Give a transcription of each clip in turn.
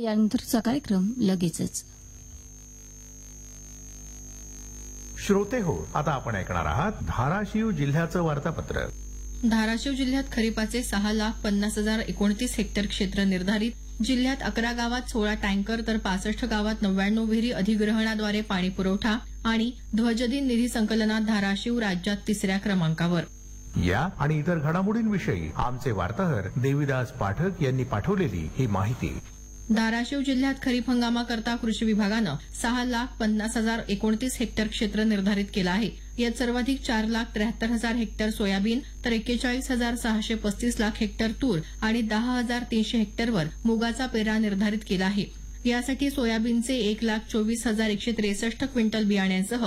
यानंतरचा कार्यक्रम लगेचच. श्रोते हो, आता आपण ऐकणार आहात धाराशिव जिल्ह्याचं वार्तापत्र. धाराशिव जिल्ह्यात खरीपाचे 6,50,029 हेक्टर क्षेत्र निर्धारित. जिल्ह्यात 11 गावात 16 टँकर तर 65 गावात 99 विहिरी अधिग्रहणाद्वारे पाणी पुरवठा आणि ध्वजदिन निधी संकलनात धाराशिव राज्यात 3ऱ्या क्रमांकावर. या आणि इतर घडामोडींविषयी आमचे वार्ताहर देविदास पाठक यांनी पाठवलेली ही माहिती. धाराशिव जिल्ह्यात खरीप हंगामाकरता कृषी विभागानं 6,50,029 हेक्टर क्षेत्र निर्धारित केलं आहे. यात सर्वाधिक 4,73,000 हेक्टर सोयाबीन तर 41,635 हेक्टर तूर आणि 10,300 हेक्टरवर मुगाचा पेरा निर्धारित केला आहे. यासाठी सोयाबीनचे 1,24,163 क्विंटल बियाण्यांसह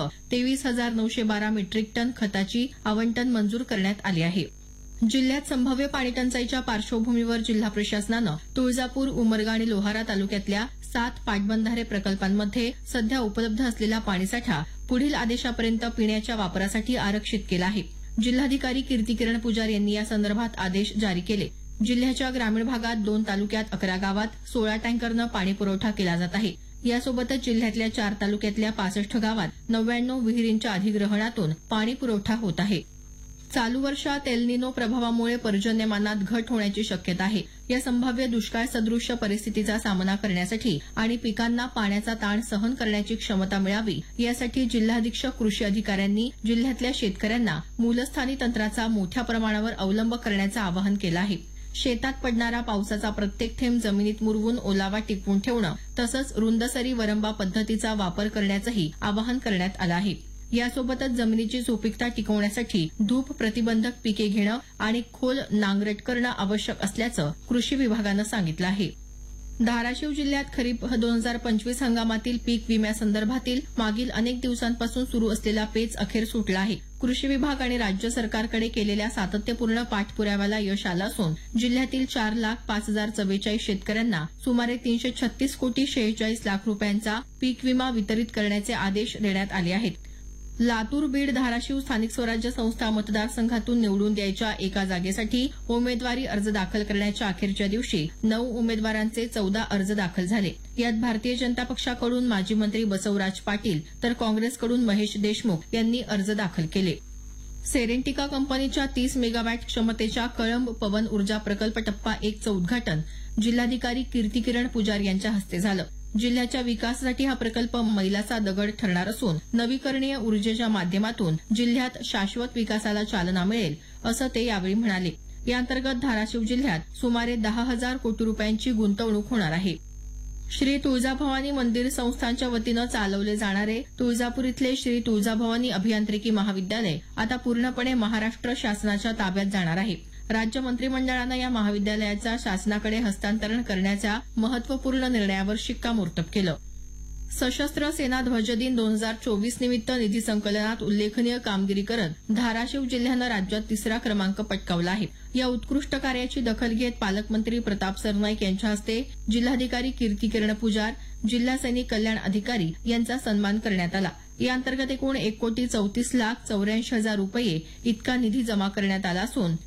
23,912 मेट्रिक टन खताची आवंटन मंजूर करण्यात आली आहे. जिल्ह्यात संभाव्य पाणीटंचाईच्या पार्श्वभूमीवर जिल्हा प्रशासनानं तुळजापूर, उमरगा आणि लोहारा तालुक्यातल्या 7 पाटबंधारे प्रकल्पांमध्ये सध्या उपलब्ध असलेला पाणीसाठा पुढील आदेशापर्यंत पिण्याच्या वापरासाठी आरक्षित केला आहे. जिल्हाधिकारी कीर्तिकिरण पुजार यांनी या संदर्भात आदेश जारी केले. जिल्ह्याच्या ग्रामीण भागात 2 तालुक्यात 11 गावात 16 टँकरनं पाणी पुरवठा केला जात आहे. यासोबतच जिल्ह्यातल्या 4 तालुक्यातल्या 65 गावात 99 विहिरींच्या अधिग्रहणातून पाणी पुरवठा होत आहे. चालू वर्षात एल निनो प्रभावामुळे पर्जन्यमानात घट होण्याची शक्यता आहे. या संभाव्य दुष्काळ सदृश्य परिस्थितीचा सामना करण्यासाठी आणि पिकांना पाण्याचा ताण सहन करण्याची क्षमता मिळावी यासाठी जिल्हाधीक्षक कृषी अधिकाऱ्यांनी जिल्ह्यातल्या शेतकऱ्यांना मूलस्थानी तंत्राचा मोठ्या प्रमाणावर अवलंब करण्याचं आवाहन केलं आहे. शेतात पडणारा पावसाचा प्रत्येक थेंब जमिनीत मुरवून ओलावा टिकवून ठेवणं तसंच रुंदसरी वरंबा पद्धतीचा वापर करण्याचंही आवाहन करण्यात आलं आहे. यासोबतच जमिनीची सुपीकता टिकवण्यासाठी धूप प्रतिबंधक पिके घेणं आणि खोल नांगरट करणं आवश्यक असल्याचं कृषी विभागानं सांगितलं आहे. धाराशिव जिल्ह्यात खरीप 2025 हंगामातील पीक विम्यासंदर्भातील मागील अनेक दिवसांपासून सुरू असलेला पेच अखेर सुटला आहे. कृषी विभाग आणि राज्य सरकारकडे केलेल्या सातत्यपूर्ण पाठपुराव्याला यश आलं असून जिल्ह्यातील 4,05,044 शेतकऱ्यांना सुमारे 336 कोटी 46 लाख रुपयांचा पीक विमा वितरित करण्याचे आदेश देण्यात आले आहेत. लातूर, बीड, धाराशिव स्थानिक स्वराज्य संस्था मतदारसंघातून निवडून द्यायच्या एका जागेसाठी उमेदवारी अर्ज दाखल करण्याच्या अखेरच्या दिवशी 9 उमेदवारांचे 14 अर्ज दाखल झाले. यात भारतीय जनता पक्षाकडून माजी मंत्री बसवराज पाटील तर काँग्रेसकडून महेश देशमुख यांनी अर्ज दाखल केले. सेरेंटिका कंपनीच्या 30 मेगावॅट क्षमतेच्या कळंब पवन ऊर्जा प्रकल्प टप्पा 1चं उद्घाटन जिल्हाधिकारी कीर्तिकिरण पुजार यांच्या हस्ते झालं. जिल्ह्याच्या विकासासाठी हा प्रकल्प मैलाचा दगड ठरणार असून नवीकरणीय ऊर्जेच्या माध्यमातून जिल्ह्यात शाश्वत विकासाला चालना मिळेल असं ते यावेळी म्हणाले. याअंतर्गत धाराशिव जिल्ह्यात सुमारे 10,000 कोटी रुपयांची गुंतवणूक होणार आहे. श्री तुळजाभवानी मंदिर संस्थानच्या वतीनं चालवले जाणारे तुळजापूर इथले श्री तुळजाभवानी अभियांत्रिकी महाविद्यालय आता पूर्णपणे महाराष्ट्र शासनाच्या ताब्यात जाणार आहे. राज्य मंत्रिमंडळानं या महाविद्यालयाचा शासनाकडे हस्तांतरण करण्याच्या महत्वपूर्ण निर्णयावर शिक्कामोर्तब केलं. सशस्त्र सेना ध्वजदिन 2024 निमित्त निधी संकलनात उल्लेखनीय कामगिरी करत धाराशिव जिल्ह्यानं राज्यात 3रा क्रमांक पटकावला आहे. या उत्कृष्ट कार्याची दखल घेत पालकमंत्री प्रताप सरनाईक यांच्या हस्ते जिल्हाधिकारी कीर्तिकिरण पुजार, जिल्हा सैनिक कल्याण अधिकारी यांचा सन्मान करण्यात आला. याअंतर्गत एकूण 1,34,84,000 रुपये इतका निधी जमा करण्यात आला असून